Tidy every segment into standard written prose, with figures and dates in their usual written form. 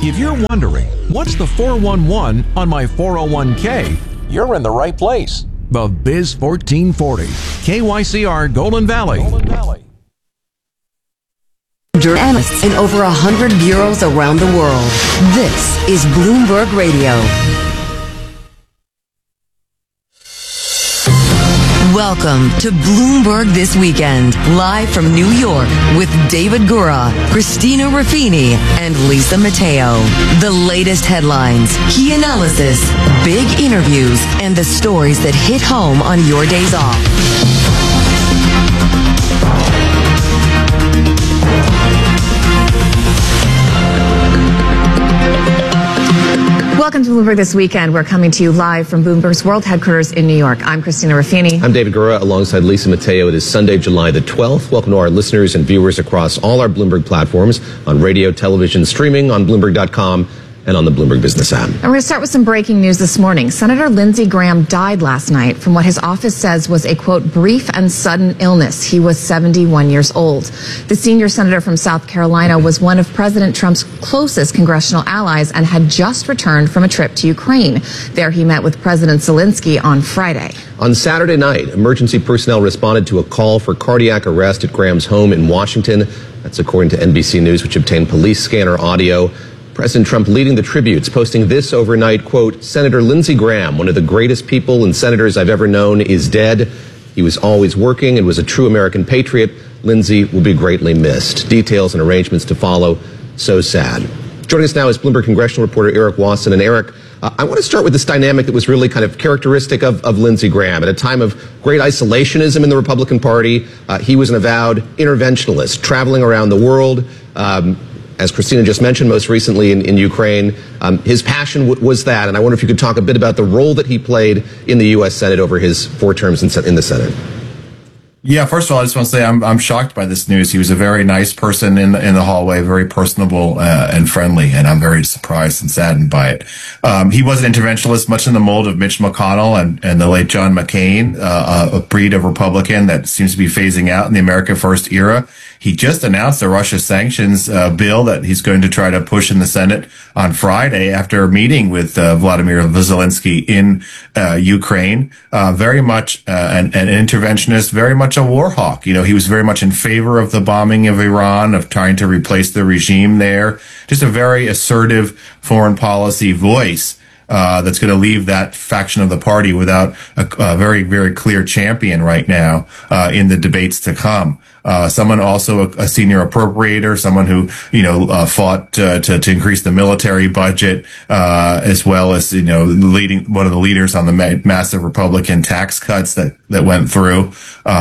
If you're wondering, what's the 411 on my 401k, you're in the right place. The Biz 1440, KYCR Golden Valley. Journalists in over 100 bureaus around the world. This is Bloomberg Radio. Welcome to Bloomberg This Weekend, live from New York with David Gura, Christina Ruffini, and Lisa Mateo. The latest headlines, key analysis, big interviews, and the stories that hit home on your days off. Welcome to Bloomberg This Weekend. We're coming to you live from Bloomberg's world headquarters in New York. I'm Christina Ruffini. I'm David Gura alongside Lisa Mateo. It is Sunday, July the 12th. Welcome to our listeners and viewers across all our Bloomberg platforms on radio, television, streaming on Bloomberg.com and on the Bloomberg Business app. And we're going to start with some breaking news this morning. Senator Lindsey Graham died last night from what his office says was a, quote, brief and sudden illness. He was 71 years old. The senior senator from South Carolina was one of President Trump's closest congressional allies and had just returned from a trip to Ukraine. There he met with President Zelensky on Friday. On Saturday night, emergency personnel responded to a call for cardiac arrest at Graham's home in Washington. That's according to NBC News, which obtained police scanner audio. President Trump leading the tributes, posting this overnight, quote, Senator Lindsey Graham, one of the greatest people and senators I've ever known, is dead. He was always working and was a true American patriot. Lindsey will be greatly missed. Details and arrangements to follow. So sad. Joining us now is Bloomberg congressional reporter Eric Wasson. And Eric, I want to start with this dynamic that was really kind of characteristic of Lindsey Graham. At a time of great isolationism in the Republican Party, he was an avowed interventionalist, traveling around the world. As Christina just mentioned, most recently in Ukraine, his passion was that. And I wonder if you could talk a bit about the role that he played in the U.S. Senate over his 4 terms in the Senate. Yeah, first of all, I just want to say I'm shocked by this news. He was a very nice person in the hallway, very personable and friendly, and I'm very surprised and saddened by it. He was an interventionalist, much in the mold of Mitch McConnell and the late John McCain, a breed of Republican that seems to be phasing out in the America First era. He just announced a Russia sanctions bill that he's going to try to push in the Senate on Friday after a meeting with Vladimir Zelensky in Ukraine. Very much an interventionist, very much a war hawk. You know, he was very much in favor of the bombing of Iran, of trying to replace the regime there. Just a very assertive foreign policy voice. That's going to leave that faction of the party without a very, very clear champion right now in the debates to come. Someone also a senior appropriator, someone who, fought to increase the military budget, as well as, leading one of the leaders on the massive Republican tax cuts that went through.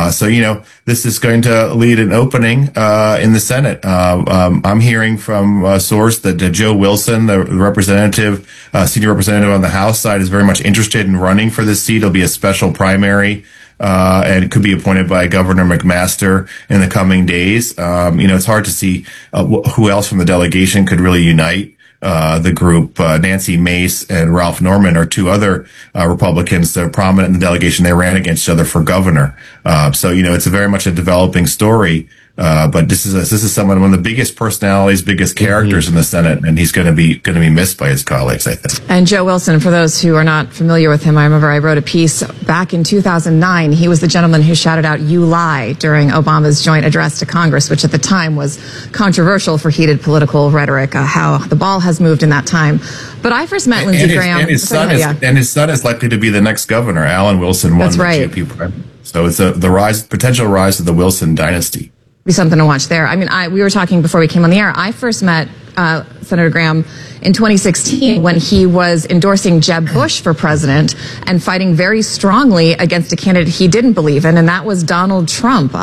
So, this is going to lead an opening in the Senate. I'm hearing from a source that Joe Wilson, the representative, senior representative on the House side, is very much interested in running for this seat. It'll be a special primary. And it could be appointed by Governor McMaster in the coming days. It's hard to see who else from the delegation could really unite the group. Nancy Mace and Ralph Norman are 2 other Republicans that are prominent in the delegation. They ran against each other for governor. So it's very much a developing story. But this is someone, one of the biggest personalities, biggest characters in the Senate, and he's going to be missed by his colleagues, I think. And Joe Wilson, for those who are not familiar with him, I remember I wrote a piece back in 2009. He was the gentleman who shouted out, "You lie," during Obama's joint address to Congress, which at the time was controversial for heated political rhetoric. How the ball has moved in that time. But I first met Lindsey Graham. And his son is likely to be the next governor. Alan Wilson won the GOP primary. So it's the potential rise of the Wilson dynasty. Be something to watch there. I mean, we were talking before we came on the air. I first met Senator Graham in 2016 when he was endorsing Jeb Bush for president and fighting very strongly against a candidate he didn't believe in, and that was Donald Trump.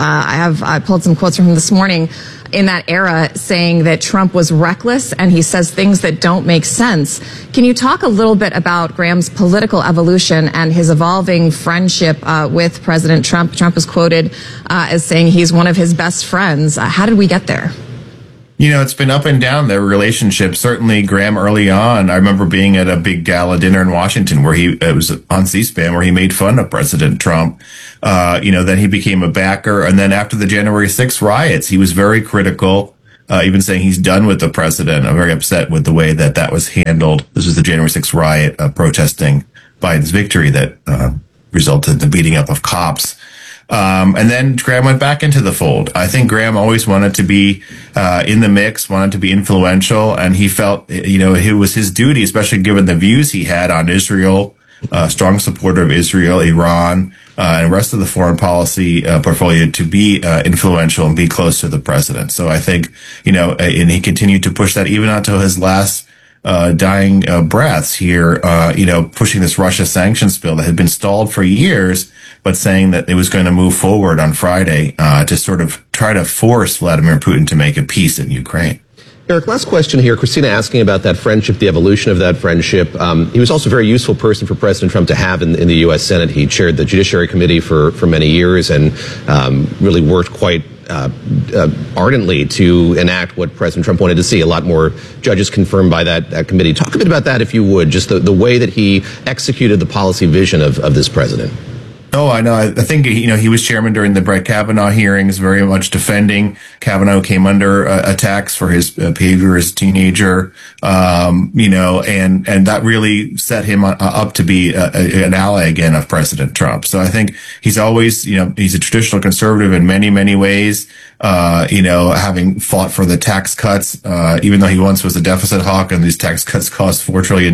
I pulled some quotes from him this morning in that era saying that Trump was reckless and he says things that don't make sense. Can you talk a little bit about Graham's political evolution and his evolving friendship with President Trump? Trump is quoted as saying he's one of his best friends. How did we get there? It's been up and down, their relationship. Certainly Graham early on, I remember being at a big gala dinner in Washington where it was on C-SPAN where he made fun of President Trump. Then he became a backer. And then after the January 6th riots, he was very critical even saying he's done with the president. I'm very upset with the way that was handled. This was the January 6th riot protesting Biden's victory that resulted in the beating up of cops. And then Graham went back into the fold. I think Graham always wanted to be in the mix, wanted to be influential, and he felt, it was his duty, especially given the views he had on Israel, strong supporter of Israel, Iran, and the rest of the foreign policy portfolio, to be influential and be close to the president. So I think, and he continued to push that even until his last dying breaths here, pushing this Russia sanctions bill that had been stalled for years, but saying that it was going to move forward on Friday to sort of try to force Vladimir Putin to make a peace in Ukraine. Eric, last question here. Christina asking about that friendship, the evolution of that friendship. He was also a very useful person for President Trump to have in the U.S. Senate. He chaired the Judiciary Committee for many years and really worked quite ardently to enact what President Trump wanted to see, a lot more judges confirmed by that committee. Talk a bit about that, if you would, just the way that he executed the policy vision of this president. Oh, I know. I think, he was chairman during the Brett Kavanaugh hearings, very much defending Kavanaugh, came under attacks for his behavior as a teenager, and that really set him up to be an ally again of President Trump. So I think he's always, he's a traditional conservative in many, many ways, having fought for the tax cuts, even though he once was a deficit hawk and these tax cuts cost $4 trillion,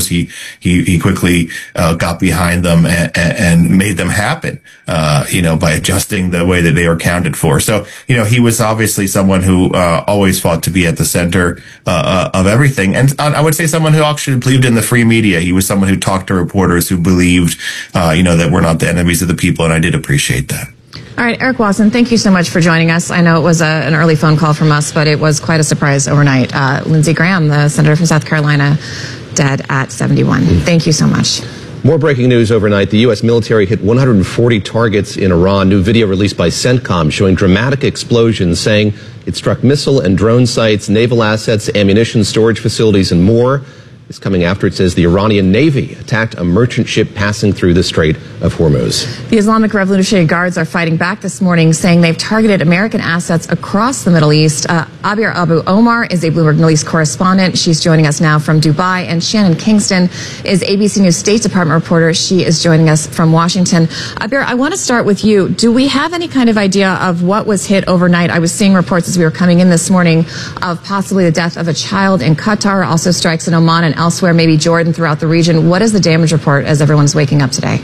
he quickly got behind them and made them happen, by adjusting the way that they were counted for. So, he was obviously someone who always fought to be at the center of everything. And I would say someone who actually believed in the free media. He was someone who talked to reporters who believed, that we're not the enemies of the people. And I did appreciate that. All right, Eric Wasson, thank you so much for joining us. I know it was an early phone call from us, but it was quite a surprise overnight. Lindsey Graham, the senator from South Carolina, dead at 71. Thank you so much. More breaking news overnight. The U.S. military hit 140 targets in Iran. New video released by CENTCOM showing dramatic explosions, saying it struck missile and drone sites, naval assets, ammunition storage facilities, and more. It's coming after, it says, the Iranian Navy attacked a merchant ship passing through the Strait of Hormuz. The Islamic Revolutionary Guards are fighting back this morning, saying they've targeted American assets across the Middle East. Abir Abu Omar is a Bloomberg Middle East correspondent. She's joining us now from Dubai. And Shannon Kingston is ABC News State Department reporter. She is joining us from Washington. Abir, I want to start with you. Do we have any kind of idea of what was hit overnight? I was seeing reports as we were coming in this morning of possibly the death of a child in Qatar, also strikes in Oman and elsewhere, maybe Jordan, throughout the region. What is the damage report as everyone's waking up today?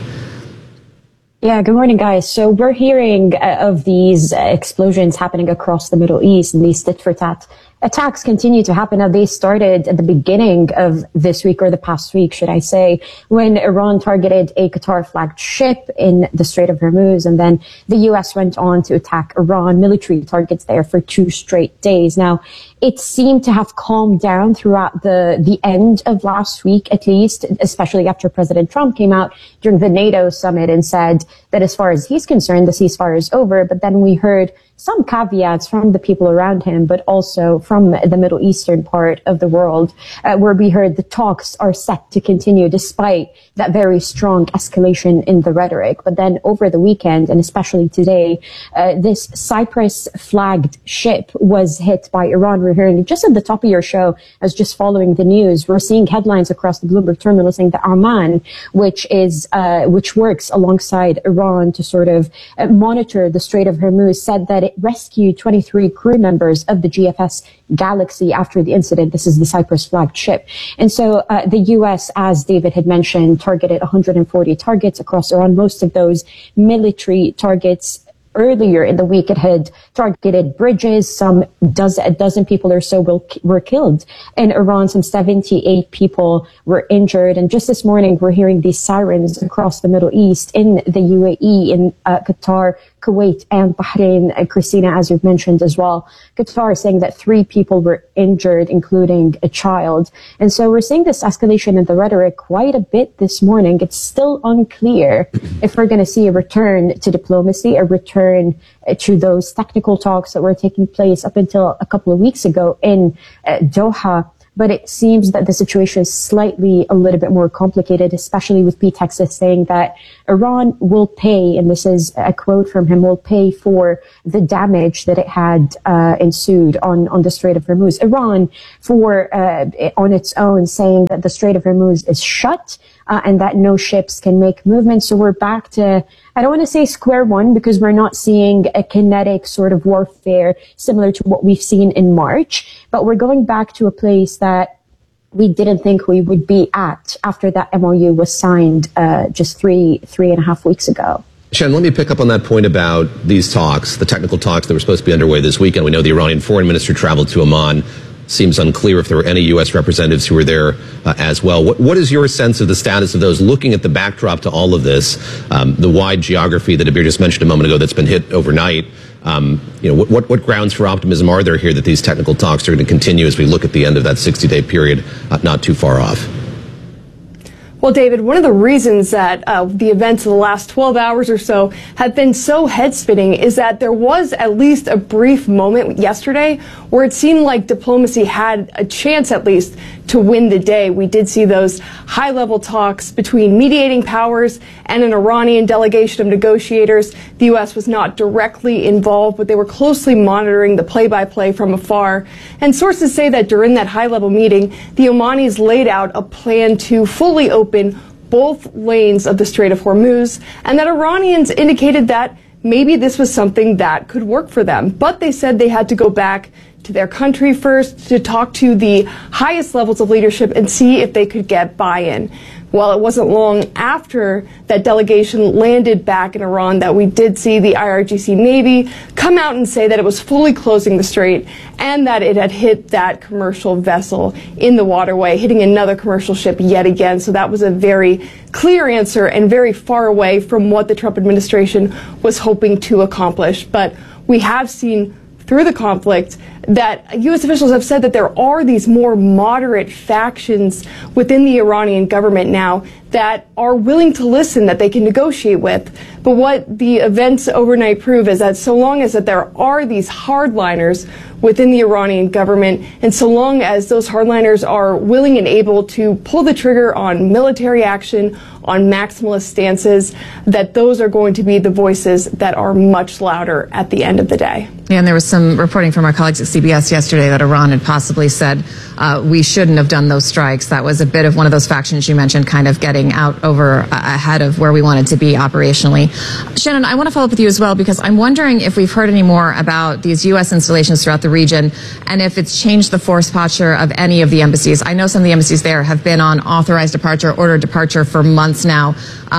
Yeah, good morning, guys. So we're hearing of these explosions happening across the Middle East, and these tit-for-tat attacks continue to happen. Now, they started at the beginning of this week, or the past week, should I say, when Iran targeted a Qatar-flagged ship in the Strait of Hormuz, and then the U.S. went on to attack Iran military targets there for 2 straight days. Now, it seemed to have calmed down throughout the end of last week, at least, especially after President Trump came out during the NATO summit and said that as far as he's concerned, the ceasefire is over. But then we heard some caveats from the people around him, but also from the Middle Eastern part of the world, where we heard the talks are set to continue despite that very strong escalation in the rhetoric. But then over the weekend, and especially today, this Cyprus-flagged ship was hit by Iran. We're hearing it just at the top of your show, as just following the news. We're seeing headlines across the Bloomberg terminal saying that Oman, which works alongside Iran to sort of monitor the Strait of Hormuz, said that it rescued 23 crew members of the GFS Galaxy after the incident. This is the Cyprus-flagged ship. And so the U.S., as David had mentioned, targeted 140 targets across Iran, most of those military targets. Earlier in the week, it had targeted bridges. A dozen people or so were killed in Iran. Some 78 people were injured. And just this morning, we're hearing these sirens across the Middle East, in the UAE, in Qatar, Kuwait, and Bahrain. And Christina, as you've mentioned as well, Qatar is saying that 3 people were injured, including a child. And so we're seeing this escalation in the rhetoric quite a bit this morning. It's still unclear if we're going to see a return to diplomacy, a return to those technical talks that were taking place up until a couple of weeks ago in Doha. but it seems that the situation is slightly a little bit more complicated, especially with Pete Hegseth saying that Iran will pay, and this is a quote from him, will pay for the damage that it had ensued on the Strait of Hormuz. Iran, on its own, saying that the Strait of Hormuz is shut and that no ships can make movement. So we're back to, I don't want to say square one, because we're not seeing a kinetic sort of warfare similar to what we've seen in March, but we're going back to a place that we didn't think we would be at after that MOU was signed just three and a half weeks ago. Shannon, let me pick up on that point about these talks, the technical talks that were supposed to be underway this weekend. We know the Iranian foreign minister traveled to Amman. Seems unclear if there were any U.S. representatives who were there as well. What is your sense of the status of those looking at the backdrop to all of this, the wide geography that Abir just mentioned a moment ago that's been hit overnight? What grounds for optimism are there here that these technical talks are going to continue as we look at the end of that 60-day period, not too far off? Well, David, one of the reasons that the events of the last 12 hours or so have been so head-spinning is that there was at least a brief moment yesterday where it seemed like diplomacy had a chance, at least, to win the day. We did see those high-level talks between mediating powers and an Iranian delegation of negotiators. The U.S. was not directly involved, but they were closely monitoring the play-by-play from afar. And sources say that during that high-level meeting, the Omanis laid out a plan to fully open both lanes of the Strait of Hormuz, and that Iranians indicated that maybe this was something that could work for them. But they said they had to go back to their country first to talk to the highest levels of leadership and see if they could get buy-in. Well, it wasn't long after that delegation landed back in Iran that we did see the IRGC Navy come out and say that it was fully closing the strait and that it had hit that commercial vessel in the waterway, hitting another commercial ship yet again. So that was a very clear answer and very far away from what the Trump administration was hoping to accomplish. But we have seen through the conflict that U.S. officials have said that there are these more moderate factions within the Iranian government now that are willing to listen, that they can negotiate with. But what the events overnight prove is that so long as that there are these hardliners within the Iranian government, and so long as those hardliners are willing and able to pull the trigger on military action, on maximalist stances, that those are going to be the voices that are much louder at the end of the day. Yeah, and there was some reporting from our colleagues at CBS yesterday that Iran had possibly said we shouldn't have done those strikes. That was a bit of one of those factions you mentioned kind of getting out over ahead of where we wanted to be operationally. Shannon, I want to follow up with you as well, because I'm wondering if we've heard any more about these U.S. installations throughout the region and if it's changed the force posture of any of the embassies. I know some of the embassies there have been on authorized departure, ordered departure for months now.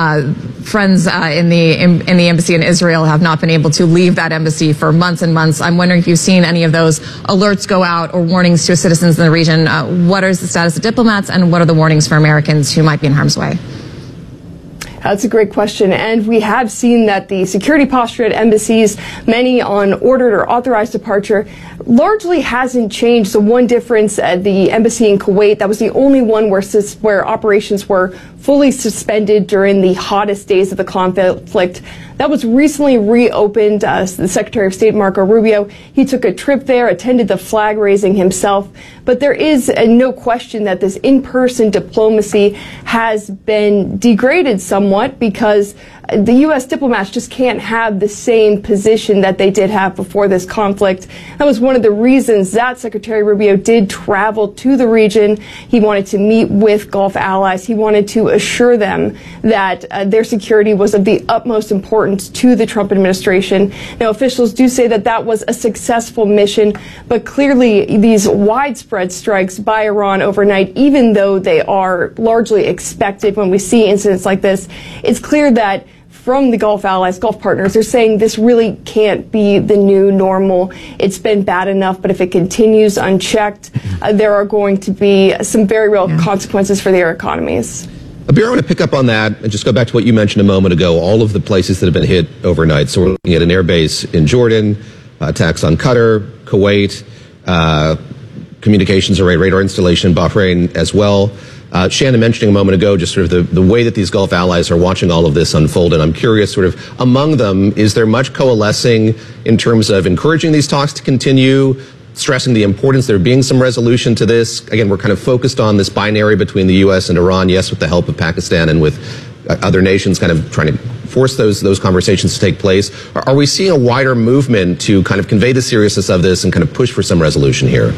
Friends in the embassy in Israel have not been able to leave that embassy for months and months. I'm wondering if you've seen any of those alerts go out or warnings to citizens in the region. What is the status of diplomats, and what are the warnings for Americans who might be in harm's way? That's a great question. And we have seen that the security posture at embassies, many on ordered or authorized departure, largely hasn't changed. The one difference at the embassy in Kuwait, that was the only one where operations were fully suspended during the hottest days of the conflict. That was recently reopened. The Secretary of State, Marco Rubio, he took a trip there, attended the flag raising himself. But there is no question that this in-person diplomacy has been degraded somewhat because the U.S. diplomats just can't have the same position that they did have before this conflict. That was one of the reasons that Secretary Rubio did travel to the region. He wanted to meet with Gulf allies. He wanted to assure them that their security was of the utmost importance to the Trump administration. Now, officials do say that that was a successful mission, but clearly these widespread strikes by Iran overnight, even though they are largely expected when we see incidents like this, it's clear that from the Gulf allies, Gulf partners, they're saying this really can't be the new normal. It's been bad enough, but if it continues unchecked, there are going to be some very real consequences for their economies. Abir, I want to pick up on that and just go back to what you mentioned a moment ago, all of the places that have been hit overnight. So we're looking at an airbase in Jordan, attacks on Qatar, Kuwait, communications array radar installation in Bahrain as well. Shannon mentioning a moment ago just sort of the way that these Gulf allies are watching all of this unfold. And I'm curious, sort of among them, is there much coalescing in terms of encouraging these talks to continue, stressing the importance there being some resolution to this. Again, we're kind of focused on this binary between the U.S. and Iran, yes, with the help of Pakistan and with other nations kind of trying to force those conversations to take place. Are we seeing a wider movement to kind of convey the seriousness of this and kind of push for some resolution here?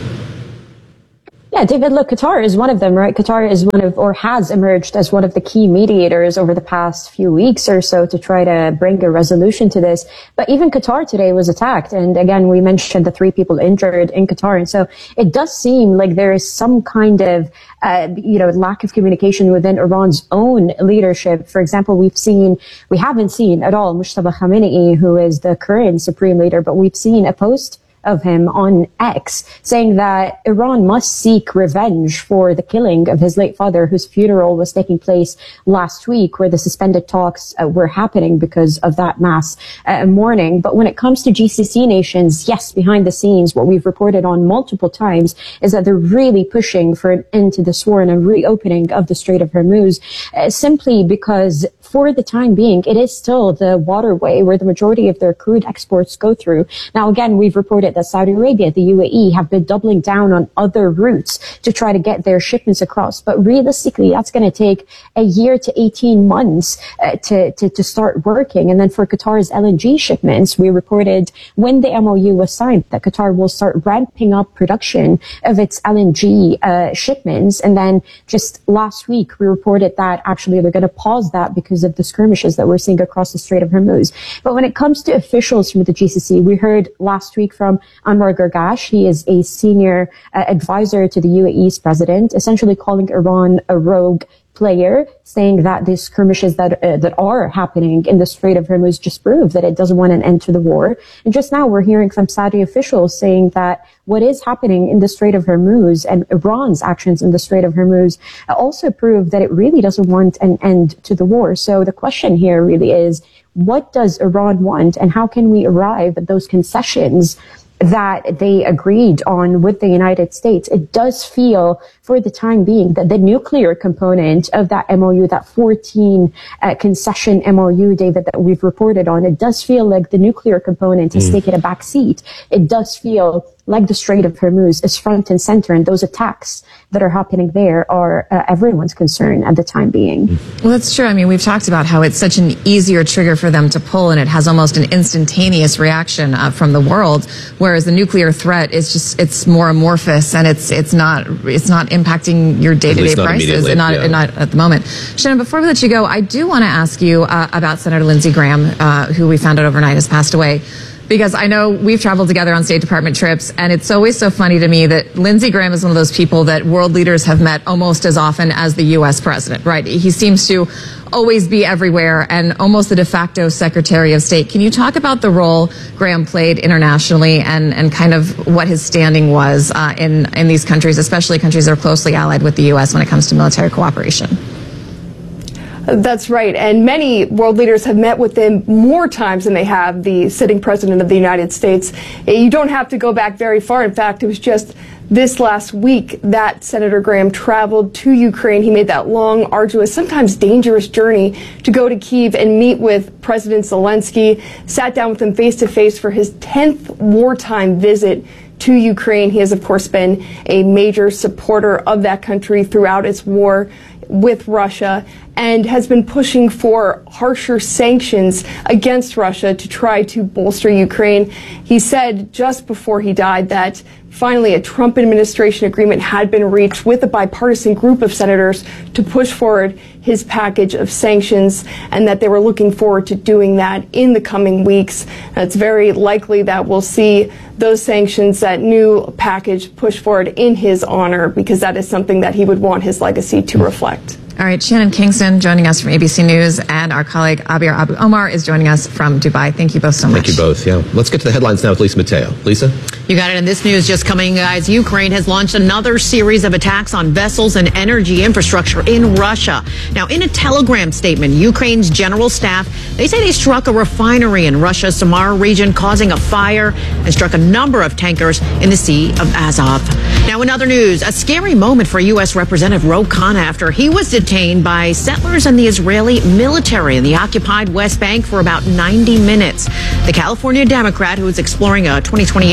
Yeah, David, look, Qatar is one of them, right? Qatar is one of, or has emerged as one of the key mediators over the past few weeks or so to try to bring a resolution to this. But even Qatar today was attacked. And again, we mentioned the 3 people injured in Qatar. And so it does seem like there is some kind of, lack of communication within Iran's own leadership. For example, we haven't seen at all Mujtaba Khamenei, who is the current supreme leader, but we've seen a post of him on X saying that Iran must seek revenge for the killing of his late father, whose funeral was taking place last week, where the suspended talks were happening because of that mass mourning. But when it comes to GCC nations, yes, behind the scenes, what we've reported on multiple times is that they're really pushing for an end to this war and a reopening of the Strait of Hormuz, simply because for the time being, it is still the waterway where the majority of their crude exports go through. Now, again, we've reported that Saudi Arabia, the UAE, have been doubling down on other routes to try to get their shipments across. But realistically, that's going to take a year to 18 months to start working. And then for Qatar's LNG shipments, we reported when the MOU was signed that Qatar will start ramping up production of its LNG shipments. And then just last week, we reported that actually they're going to pause that because of the skirmishes that we're seeing across the Strait of Hormuz. But when it comes to officials from the GCC, we heard last week from Anwar Gargash. He is a senior advisor to the UAE's president, essentially calling Iran a rogue player, saying that the skirmishes that are happening in the Strait of Hormuz just prove that it doesn't want an end to the war. And just now we're hearing from Saudi officials saying that what is happening in the Strait of Hormuz and Iran's actions in the Strait of Hormuz also prove that it really doesn't want an end to the war. So the question here really is, what does Iran want, and how can we arrive at those concessions that they agreed on with the United States? It does feel, for the time being, that the nuclear component of that MOU, that 14 concession MOU, David, that we've reported on, it does feel like the nuclear component has taken a back seat. It does feel like the Strait of Hormuz is front and center, and those attacks that are happening there are everyone's concern at the time being. Well, that's true. I mean, we've talked about how it's such an easier trigger for them to pull, and it has almost an instantaneous reaction from the world, whereas the nuclear threat is just, it's more amorphous, and it's not impacting your day-to-day prices, and not at the moment. Shannon, before we let you go, I do want to ask you about Senator Lindsey Graham, who we found out overnight has passed away. Because I know we've traveled together on State Department trips, and it's always so funny to me that Lindsey Graham is one of those people that world leaders have met almost as often as the U.S. president, right? He seems to always be everywhere and almost the de facto Secretary of State. Can you talk about the role Graham played internationally and kind of what his standing was in these countries, especially countries that are closely allied with the U.S. when it comes to military cooperation? That's right. And many world leaders have met with him more times than they have the sitting president of the United States. You don't have to go back very far. In fact, it was just this last week that Senator Graham traveled to Ukraine. He made that long, arduous, sometimes dangerous journey to go to Kyiv and meet with President Zelensky, sat down with him face to face for his 10th wartime visit to Ukraine. He has, of course, been a major supporter of that country throughout its war with Russia and has been pushing for harsher sanctions against Russia to try to bolster Ukraine. He said just before he died that finally a Trump administration agreement had been reached with a bipartisan group of senators to push forward his package of sanctions, and that they were looking forward to doing that in the coming weeks. And it's very likely that we'll see those sanctions, that new package, push forward in his honor, because that is something that he would want his legacy to reflect. All right, Shannon Kingston joining us from ABC News, and our colleague Abir Abu Omar is joining us from Dubai. Thank you both so much. Thank you both, yeah. Let's get to the headlines now with Lisa Mateo. Lisa? You got it. In this news just coming, guys, Ukraine has launched another series of attacks on vessels and energy infrastructure in Russia. Now, in a telegram statement, Ukraine's general staff, they say they struck a refinery in Russia's Samara region, causing a fire, and struck a number of tankers in the Sea of Azov. Now, in other news, a scary moment for U.S. Representative Ro Khanna after he was detained by settlers and the Israeli military in the occupied West Bank for about 90 minutes. The California Democrat, who is exploring a 2028 presidential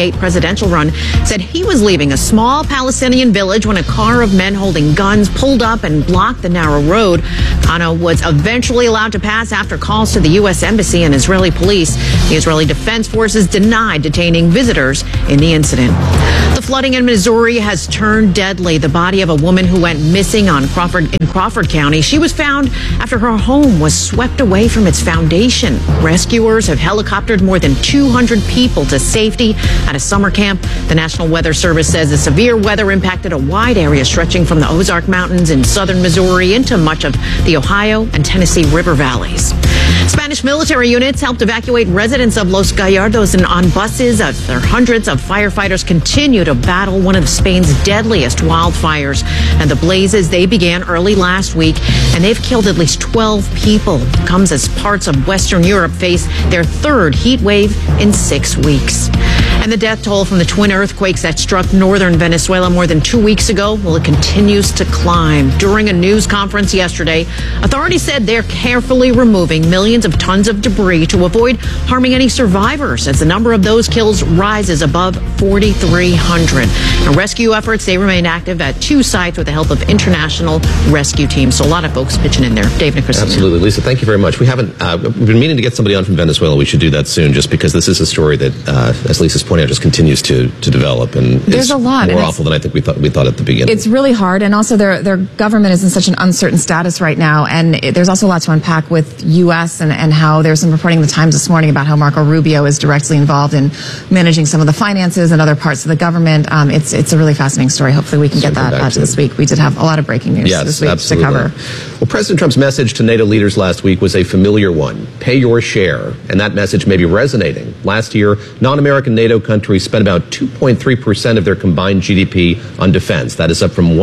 presidential run, said he was leaving a small Palestinian village when a car of men holding guns pulled up and blocked the narrow road. Kano was eventually allowed to pass after calls to the U.S. Embassy and Israeli police. The Israeli Defense Forces denied detaining visitors in the incident. The flooding in Missouri has turned deadly. The body of a woman who went missing in Crawford County. She was found after her home was swept away from its foundation. Rescuers have helicoptered more than 200 people to safety at a summer camp. The National Weather Service says the severe weather impacted a wide area stretching from the Ozark Mountains in southern Missouri into much of the Ohio and Tennessee River valleys. Spanish military units helped evacuate residents of Los Gallardos and on buses. After hundreds of firefighters continue to battle one of Spain's deadliest wildfires. And the blazes, they began early last week, and they've killed at least 12 people. It comes as parts of Western Europe face their third heat wave in 6 weeks. And the death toll from the twin earthquakes that struck northern Venezuela more than 2 weeks ago, well, it continues to climb. During a news conference yesterday, authorities said they're carefully removing millions of tons of debris to avoid harming any survivors as the number of those killed rises above 4,300. And rescue efforts, they remain active at 2 sites with the help of international rescue teams. So a lot of folks pitching in there. Dave and Christina. Absolutely. Lisa, thank you very much. We've been meaning to get somebody on from Venezuela. We should do that soon just because this is a story that, as Lisa's pointing out, just continues to develop. And there's a lot. More awful than I think we thought at the beginning. It's really hard. And also their government is in such an uncertain status right now. And there's also a lot to unpack with U.S. and how there's some reporting in the Times this morning about how Marco Rubio is directly involved in managing some of the finances and other parts of the government. It's a really fascinating story. Hopefully we can get that out this week. We did have a lot of breaking news this week to cover. Well, President Trump's message to NATO leaders last week was a familiar one. Pay your share. And that message may be resonating. Last year, non-American NATO countries spent about 2.3% of their combined GDP on defense. That is up from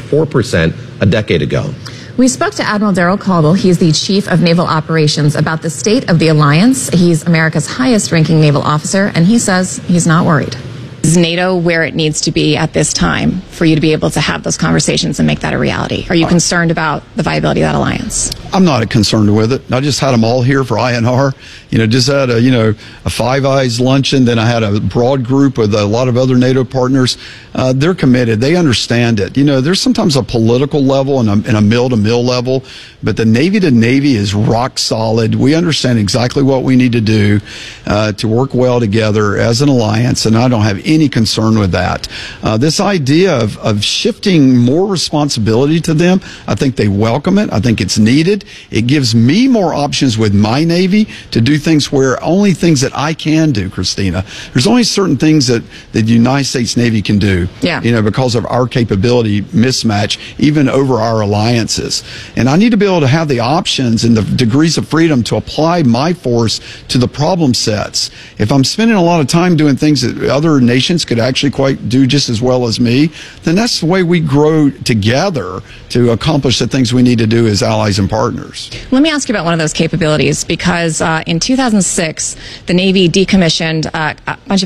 1.4% a decade ago. We spoke to Admiral Daryl Caldwell. He's the Chief of Naval Operations about the state of the alliance. He's America's highest-ranking naval officer, and he says he's not worried. Is NATO where it needs to be at this time for you to be able to have those conversations and make that a reality? Are you concerned about the viability of that alliance? I'm not concerned with it. I just had them all here for INR. Just had a Five Eyes luncheon. Then I had a broad group with a lot of other NATO partners. They're committed. They understand it. There's sometimes a political level and a mill-to-mill level, but the Navy-to-Navy is rock solid. We understand exactly what we need to do to work well together as an alliance, and I don't have any concern with that. This idea of shifting more responsibility to them, I think they welcome it. I think it's needed. It gives me more options with my Navy to do things only things that I can do, Christina. There's only certain things that the United States Navy can do, because of our capability mismatch, even over our alliances. And I need to be able to have the options and the degrees of freedom to apply my force to the problem sets. If I'm spending a lot of time doing things that other nations could actually quite do just as well as me, then that's the way we grow together to accomplish the things we need to do as allies and partners. Let me ask you about one of those capabilities, because in 2006, the Navy decommissioned a bunch of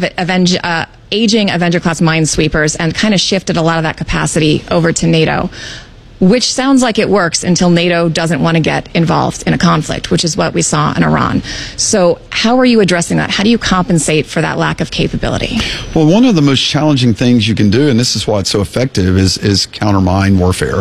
aging Avenger-class minesweepers and kind of shifted a lot of that capacity over to NATO, which sounds like it works until NATO doesn't want to get involved in a conflict, which is what we saw in Iran. So how are you addressing that? How do you compensate for that lack of capability? Well, one of the most challenging things you can do, and this is why it's so effective, is counter mine warfare.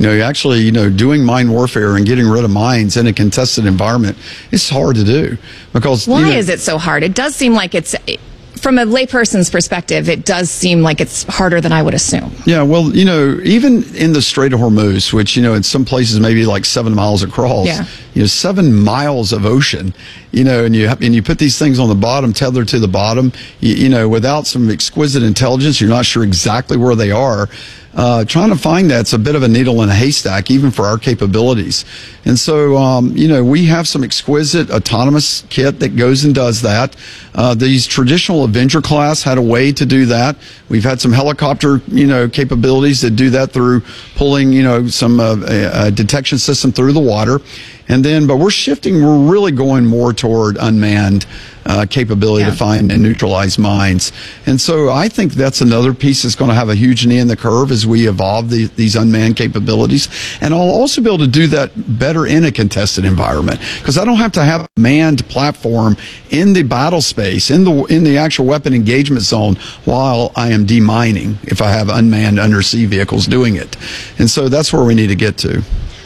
Doing mine warfare and getting rid of mines in a contested environment is hard to do. Because why is it so hard? It does seem like it's... From a layperson's perspective, it does seem like it's harder than I would assume. Yeah, well, even in the Strait of Hormuz, which, in some places maybe like 7 miles across, 7 miles of ocean, and you put these things on the bottom, tethered to the bottom, without some exquisite intelligence, you're not sure exactly where they are. Trying to find that's a bit of a needle in a haystack, even for our capabilities. And so, we have some exquisite autonomous kit that goes and does that. These traditional Avenger class had a way to do that. We've had some helicopter, capabilities that do that through pulling, some detection system through the water. But we're shifting. We're really going more toward unmanned capability to find and neutralize mines. And so I think that's another piece that's going to have a huge knee in the curve as we evolve these unmanned capabilities. And I'll also be able to do that better in a contested environment, because I don't have to have a manned platform in the battle space, in the actual weapon engagement zone, while I am demining if I have unmanned undersea vehicles doing it. And so that's where we need to get to.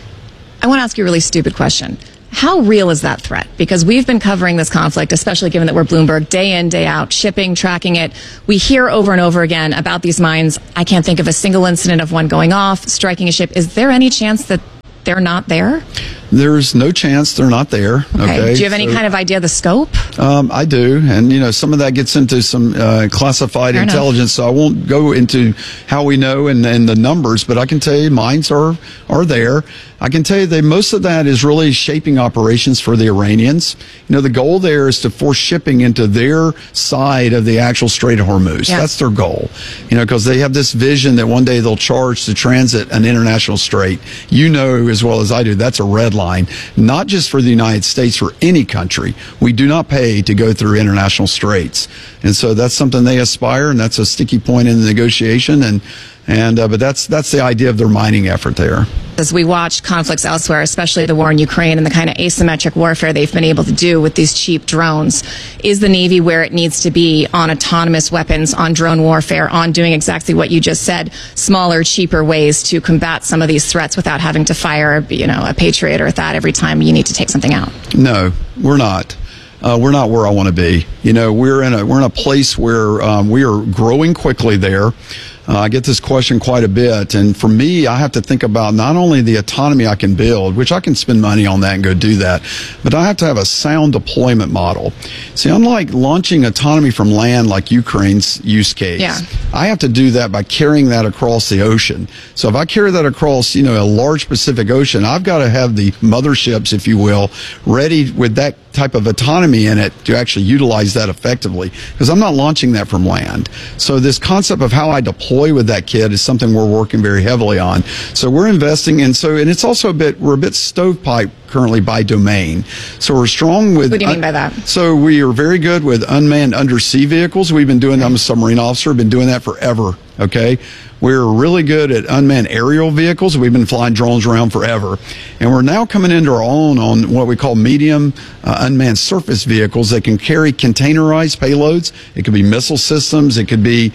I want to ask you a really stupid question. How real is that threat? Because we've been covering this conflict, especially given that we're Bloomberg, day in, day out, shipping, tracking it. We hear over and over again about these mines. I can't think of a single incident of one going off, striking a ship. Is there any chance that they're not there? There's no chance they're not there. Okay. Do you have any kind of idea of the scope? I do. And, some of that gets into some classified intelligence, so I won't go into how we know and the numbers, but I can tell you mines are there. I can tell you that most of that is really shaping operations for the Iranians. The goal there is to force shipping into their side of the actual Strait of Hormuz. Yeah. That's their goal. Because they have this vision that one day they'll charge to transit an international strait. As well as I do, that's a red line, not just for the United States, for any country. We do not pay to go through international straits. And so that's something they aspire, and that's a sticky point in the negotiation. But that's the idea of their mining effort there. As we watch conflicts elsewhere, especially the war in Ukraine and the kind of asymmetric warfare they've been able to do with these cheap drones, is the Navy where it needs to be on autonomous weapons, on drone warfare, on doing exactly what you just said, smaller, cheaper ways to combat some of these threats without having to fire, a Patriot or a THAAD every time you need to take something out? No, we're not. We're not where I want to be. We're in a place where we are growing quickly there. I get this question quite a bit, and for me, I have to think about not only the autonomy I can build, which I can spend money on that and go do that, but I have to have a sound deployment model. See, unlike launching autonomy from land like Ukraine's use case, I have to do that by carrying that across the ocean. So if I carry that across, a large Pacific Ocean, I've got to have the motherships, if you will, ready with that type of autonomy in it to actually utilize that effectively, because I'm not launching that from land. So this concept of how I deploy with that kit is something we're working very heavily on. So we're investing in, and it's also we're a bit stovepipe currently by domain. So we're strong with... What do you mean by that? So we are very good with unmanned undersea vehicles. We've been doing, I'm a submarine officer, been doing that forever, okay? We're really good at unmanned aerial vehicles. We've been flying drones around forever. And we're now coming into our own on what we call medium unmanned surface vehicles that can carry containerized payloads. It could be missile systems. It could be,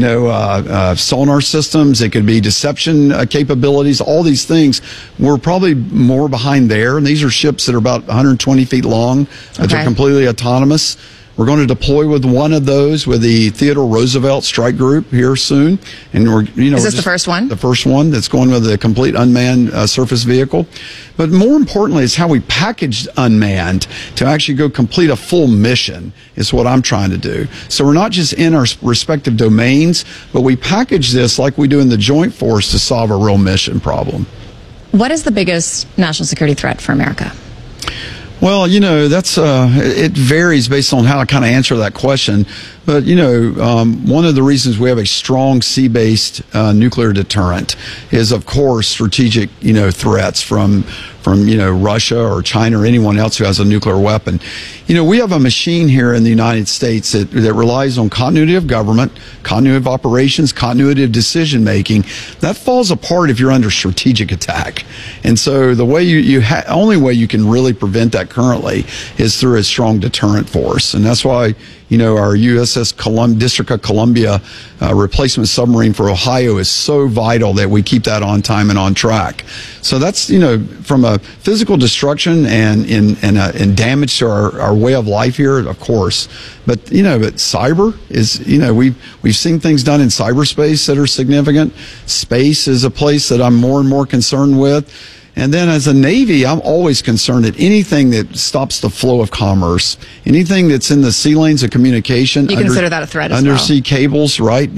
sonar systems. It could be deception capabilities, all these things. We're probably more behind there. And these are ships that are about 120 feet long. That are completely autonomous. We're going to deploy with one of those with the Theodore Roosevelt Strike Group here soon. And is this the first one? The first one that's going with a complete unmanned surface vehicle. But more importantly, is how we package unmanned to actually go complete a full mission is what I'm trying to do. So we're not just in our respective domains, but we package this like we do in the Joint Force to solve a real mission problem. What is the biggest national security threat for America? Well, that's it varies based on how I kind of answer that question. But, one of the reasons we have a strong sea-based nuclear deterrent is, of course, strategic, threats from Russia or China or anyone else who has a nuclear weapon. We have a machine here in the United States that relies on continuity of government, continuity of operations, continuity of decision making. That falls apart if you're under strategic attack. And so the way only way you can really prevent that currently is through a strong deterrent force. And that's why our USS District of Columbia replacement submarine for Ohio is so vital that we keep that on time and on track. So that's, from a physical destruction and damage to our way of life here, of course. But, but cyber is, we've seen things done in cyberspace that are significant. Space is a place that I'm more and more concerned with. And then as a Navy, I'm always concerned that anything that stops the flow of commerce, anything that's in the sea lanes of communication. You consider that a threat as well? Undersea cables, right?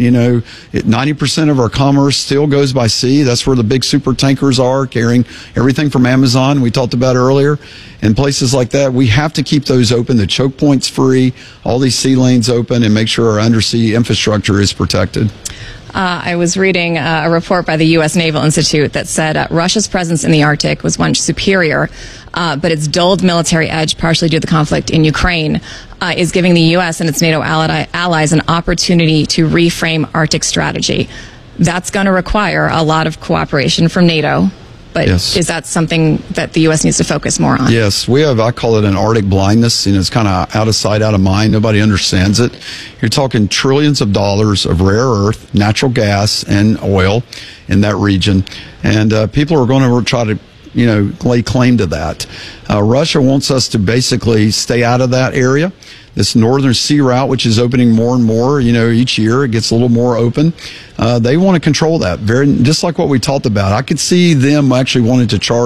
90% of our commerce still goes by sea. That's where the big super tankers are, carrying everything from Amazon we talked about earlier. And places like that, we have to keep those open, the choke points free, all these sea lanes open, and make sure our undersea infrastructure is protected. I was reading a report by the U.S. Naval Institute that said Russia's presence in the Arctic was once superior, but its dulled military edge, partially due to the conflict in Ukraine, is giving the U.S. and its NATO allies an opportunity to reframe Arctic strategy. That's going to require a lot of cooperation from NATO. But yes. Is that something that the U.S. needs to focus more on? Yes, I call it an Arctic blindness. It's kind of out of sight, out of mind. Nobody understands it. You're talking trillions of dollars of rare earth, natural gas, and oil in that region. And people are going to try to, lay claim to that. Russia wants us to basically stay out of that area. This northern sea route, which is opening more and more, each year it gets a little more open. They want to control that, just like what we talked about. I could see them actually wanting to charge